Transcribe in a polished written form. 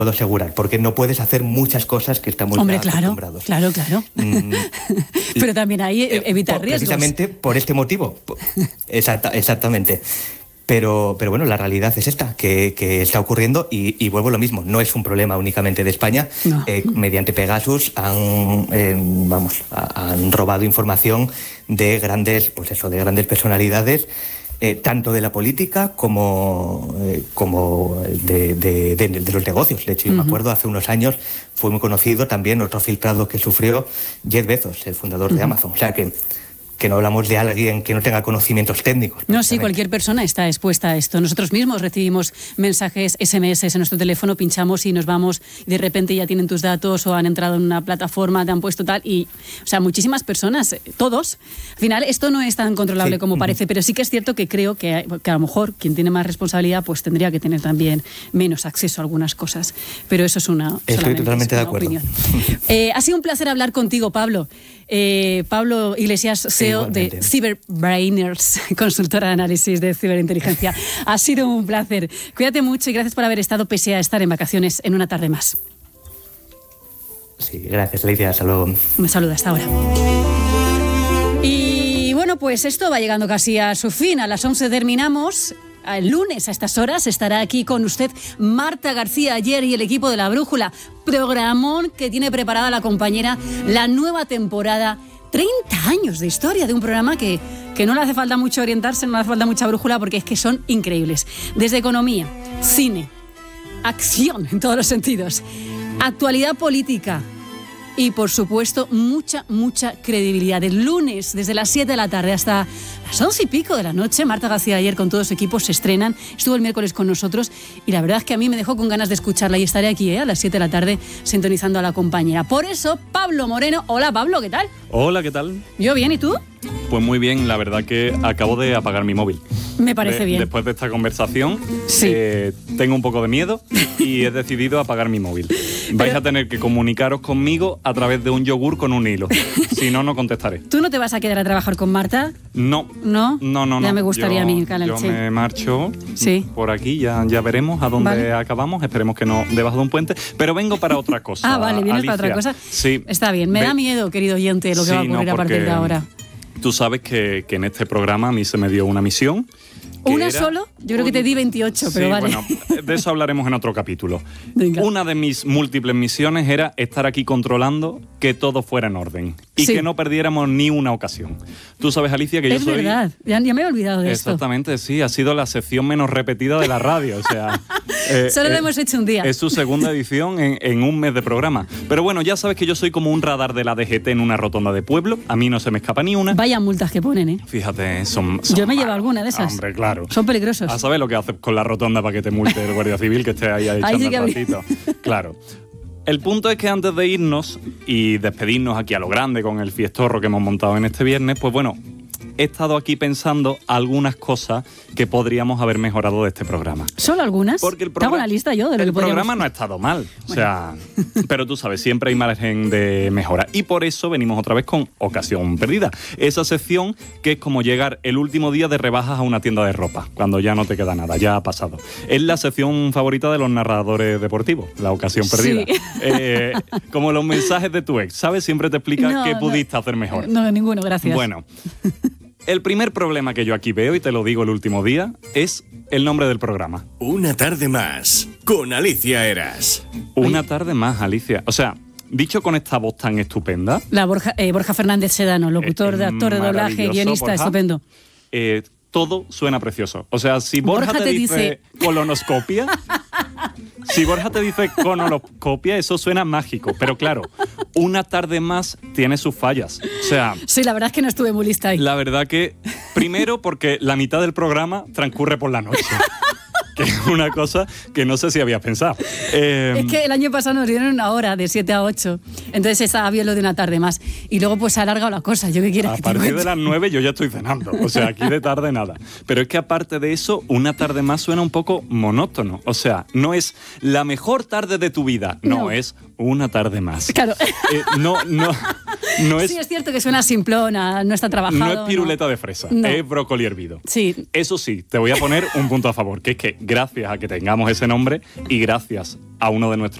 puedo asegurar, porque no puedes hacer muchas cosas que estamos acostumbrados. Claro. Pero también hay evitar riesgos. Precisamente por este motivo. Exactamente. Pero bueno, la realidad es esta, que está ocurriendo y vuelvo a lo mismo. No es un problema únicamente de España. No. Mediante Pegasus han robado información de grandes personalidades, tanto de la política como de los negocios. De hecho, yo me acuerdo, hace unos años fue muy conocido también otro filtrado que sufrió Jeff Bezos, el fundador de Amazon. O sea que no hablamos de alguien que no tenga conocimientos técnicos. No, sí, cualquier persona está expuesta a esto. Nosotros mismos recibimos mensajes, SMS en nuestro teléfono, pinchamos y nos vamos, y de repente ya tienen tus datos o han entrado en una plataforma, te han puesto tal, y, o sea, muchísimas personas, todos. Al final, esto no es tan controlable como parece, pero sí que es cierto que creo que a lo mejor quien tiene más responsabilidad pues tendría que tener también menos acceso a algunas cosas. Pero eso es Estoy totalmente de acuerdo. Ha sido un placer hablar contigo, Pablo. Pablo Iglesias, CEO de Cyberbrainers, consultora de análisis de ciberinteligencia. Ha sido un placer. Cuídate mucho y gracias por haber estado, pese a estar en vacaciones, en una tarde más. Sí, gracias, Alicia. Hasta luego. Me saluda hasta ahora. Y bueno, pues esto va llegando casi a su fin. A las 11 terminamos. El lunes a estas horas estará aquí con usted Marta García Aller y el equipo de La Brújula. Programón que tiene preparada la compañera, la nueva temporada. 30 años de historia de un programa que no le hace falta mucho orientarse, no le hace falta mucha brújula, porque es que son increíbles. Desde economía, cine, acción en todos los sentidos, actualidad política y, por supuesto, mucha credibilidad. El lunes, desde las 7 de la tarde hasta las 11 y pico de la noche, Marta García Aller con todo su equipo se estrenan. Estuvo el miércoles con nosotros y la verdad es que a mí me dejó con ganas de escucharla y estaré aquí a las 7 de la tarde sintonizando a la compañera. Por eso, Pablo Moreno. Hola, Pablo, ¿qué tal? Hola, ¿qué tal? Yo bien, ¿y tú? Pues muy bien, la verdad que acabo de apagar mi móvil. Me parece bien. Después de esta conversación, sí. Tengo un poco de miedo y he decidido apagar mi móvil. Vais a tener que comunicaros conmigo a través de un yogur con un hilo. Si no, no contestaré. ¿Tú no te vas a quedar a trabajar con Marta? No. ¿No? No. Ya me gustaría a mí, Yo me marcho sí. por aquí, ya veremos a dónde acabamos. Esperemos que no debajo de un puente. Pero vengo para otra cosa. Vale, ¿vienes Alicia. para otra cosa? Sí. Está bien. Me da miedo, querido oyente, lo que va a ocurrir a partir de ahora. Tú sabes que en este programa a mí se me dio una misión. ¿Una solo? Yo creo que te di 28, pero sí, vale. Bueno, de eso hablaremos en otro capítulo. Venga. Una de mis múltiples misiones era estar aquí controlando que todo fuera en orden y que no perdiéramos ni una ocasión. Tú sabes, Alicia, que yo soy... Es verdad, ya me he olvidado de esto. Exactamente, sí, ha sido la sección menos repetida de la radio, o sea... Solo lo hemos hecho un día. Es su segunda edición en un mes de programa. Pero bueno, ya sabes que yo soy como un radar de la DGT en una rotonda de pueblo, a mí no se me escapa ni una. Vaya multas que ponen, ¿eh? Fíjate, son yo me llevo alguna de esas. Hombre, claro. Son peligrosos. A saber lo que haces con la rotonda para que te multe el guardia civil que esté ahí echando el ratito. Claro. El punto es que antes de irnos y despedirnos aquí a lo grande con el fiestorro que hemos montado en este viernes, pues bueno, he estado aquí pensando algunas cosas que podríamos haber mejorado de este programa. ¿Solo algunas? Porque te hago una lista yo de lo que podríamos... El programa no ha estado mal, o sea, pero tú sabes, siempre hay margen de mejora. Y por eso venimos otra vez con Ocasión Perdida. Esa sección que es como llegar el último día de rebajas a una tienda de ropa, cuando ya no te queda nada, ya ha pasado. Es la sección favorita de los narradores deportivos, la Ocasión Perdida. Sí. Como los mensajes de tu ex, ¿sabes? Siempre te explica qué pudiste hacer mejor. No, ninguno, gracias. Bueno... El primer problema que yo aquí veo, y te lo digo el último día, es el nombre del programa. Una tarde más, con Alicia Eras. Una tarde más, Alicia. O sea, dicho con esta voz tan estupenda... La Borja Fernández Sedano, locutor, de actor de doblaje, guionista, Borja, estupendo. Todo suena precioso. O sea, si Borja te dice colonoscopia... Si Borja te dice colonoscopia, eso suena mágico. Pero claro, una tarde más tiene sus fallas. O sea... Sí, la verdad es que no estuve muy lista ahí. La verdad que, primero, porque la mitad del programa transcurre por la noche. Que es una cosa que no sé si habías pensado. Es que el año pasado nos dieron una hora, de 7 a 8. Entonces estaba bien lo de una tarde más. Y luego pues se ha alargado la cosa. Yo qué quiero. A partir de las 9 yo ya estoy cenando. O sea, aquí de tarde nada. Pero es que aparte de eso, una tarde más suena un poco monótono. O sea, no es la mejor tarde de tu vida. No. Es una tarde más. Claro. Sí, es cierto que suena simplona, no está trabajado. No es piruleta de fresa, es brócoli hervido. Sí. Eso sí, te voy a poner un punto a favor, que es que gracias a que tengamos ese nombre y gracias a uno de nuestros